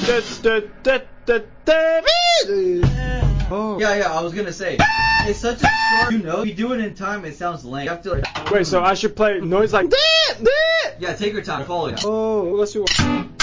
Oh. Yeah, I was gonna say. It's such a short, if you do it in time, it sounds lame. You have to Wait, so I should play noise like Yeah, take your time. Follow it. Oh, let's do one.